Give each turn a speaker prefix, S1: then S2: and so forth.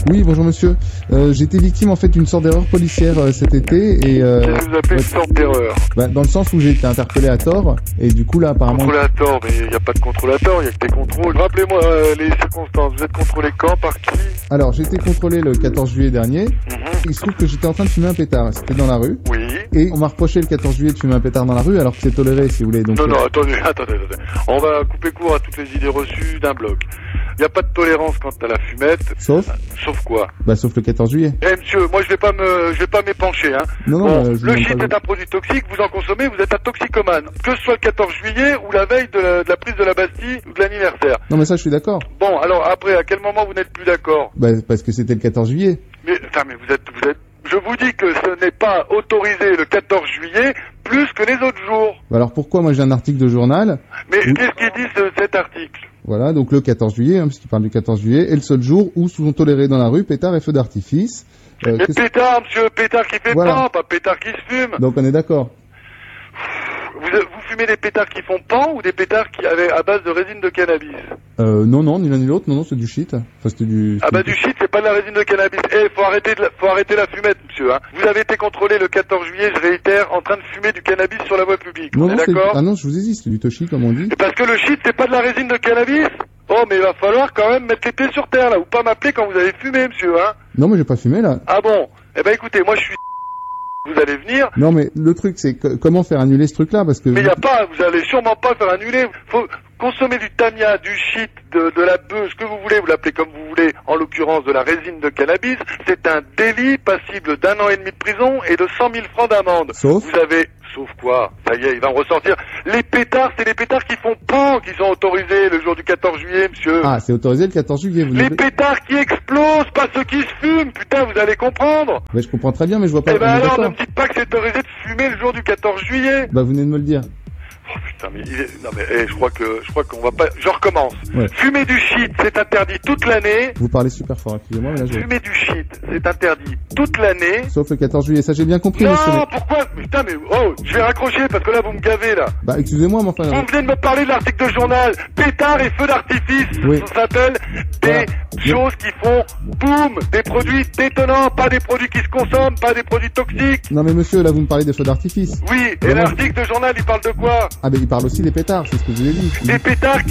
S1: Oui, bonjour monsieur. J'ai été victime en fait d'une sorte d'erreur policière cet été et...
S2: Qu'est-ce que vous appelez une sorte d'erreur?
S1: Dans le sens où j'ai été interpellé à tort et du coup là apparemment...
S2: Contrôlé à tort, mais il n'y a pas de contrôle à tort, il n'y a que des contrôles. Rappelez-moi les circonstances, vous êtes contrôlé quand, par qui?
S1: Alors j'ai été contrôlé le 14 juillet dernier. Il se trouve que j'étais en train de fumer un pétard, c'était dans la rue.
S2: Oui.
S1: Et on m'a reproché le 14 juillet de fumer un pétard dans la rue alors que c'est toléré si vous voulez. Donc,
S2: Non, attendez. On va couper court à toutes les idées reçues d'un bloc. Il n'y a pas de tolérance quant à la fumette.
S1: Sauf
S2: quoi?
S1: Sauf le 14 juillet.
S2: Monsieur, moi je vais pas m'épancher, hein.
S1: Non,
S2: le shit est un produit toxique, vous en consommez, vous êtes un toxicomane. Que ce soit le 14 juillet ou la veille de la prise de la Bastille ou de l'anniversaire.
S1: Non mais ça je suis d'accord.
S2: Bon, alors après, à quel moment vous n'êtes plus d'accord?
S1: Parce que c'était le 14 juillet.
S2: Mais vous êtes... Je vous dis que ce n'est pas autorisé le 14 juillet plus que les autres jours.
S1: Alors pourquoi moi j'ai un article de journal?
S2: Mais qu'est-ce qu'il dit cet article?
S1: Voilà, donc le 14 juillet, puisqu'il parle du 14 juillet, est le seul jour où sont tolérés dans la rue pétards et feux d'artifice.
S2: Mais pétard, monsieur, pétard qui fait pas pétard qui se fume.
S1: Donc on est d'accord.
S2: Vous fumez des pétards qui font pan ou des pétards qui avaient à base de résine de cannabis?
S1: Non, ni l'un ni l'autre, non, c'est du shit. Enfin, c'était du...
S2: du shit, c'est pas de la résine de cannabis. Faut arrêter la fumette, monsieur, hein. Vous avez été contrôlé le 14 juillet, je réitère, en train de fumer du cannabis sur la voie publique.
S1: Non,
S2: d'accord?
S1: Ah non, je vous ai dit, c'est du toshi, comme on dit.
S2: Et parce que le shit, c'est pas de la résine de cannabis? Oh, mais il va falloir quand même mettre les pieds sur terre, là, ou pas m'appeler quand vous avez fumé, monsieur, hein.
S1: Non, mais j'ai pas fumé, là.
S2: Ah bon? Eh ben, écoutez, moi, je suis... Vous allez venir.
S1: Non, mais le truc, c'est comment faire annuler ce truc-là, parce que...
S2: Mais vous allez sûrement pas le faire annuler. Faut consommer du Tamiya, du shit, de la bœuf, ce que vous voulez, vous l'appelez comme vous voulez, en l'occurrence de la résine de cannabis. C'est un délit passible d'1 an et demi de prison et de 100 000 francs d'amende.
S1: Sauf
S2: quoi? Ça y est, il va me ressortir. Les pétards, c'est les pétards qui font pan qui sont autorisés le jour du 14 juillet, monsieur.
S1: Ah, c'est autorisé le 14 juillet,
S2: Les pétards qui explosent, pas ceux qui se fument, putain, vous allez comprendre.
S1: Mais je comprends très bien, mais je vois pas...
S2: Eh ben alors, ne me dites pas que c'est autorisé de fumer le jour du 14 juillet.
S1: Vous venez de me le dire.
S2: Oh putain, mais je crois qu'on va pas... Je recommence.
S1: Ouais.
S2: Fumer du shit, c'est interdit toute l'année.
S1: Vous parlez super fort, excusez-moi, mais là je...
S2: Fumer du shit, c'est interdit toute l'année.
S1: Sauf le 14 juillet, ça j'ai bien compris,
S2: non,
S1: monsieur.
S2: Pourquoi? Putain, je vais raccrocher parce que là vous me gavez, là.
S1: Excusez-moi, mais enfin...
S2: Vous venez de me parler de l'article de journal. Pétard et feux d'artifice.
S1: Oui.
S2: Ça s'appelle des choses qui font boum, des produits détonnants, pas des produits qui se consomment, pas des produits toxiques.
S1: Non mais monsieur, là vous me parlez des feux d'artifice.
S2: Oui, et l'article de journal, il parle de quoi?
S1: Il parle aussi des pétards, c'est ce que je vous ai dit.
S2: Des pétards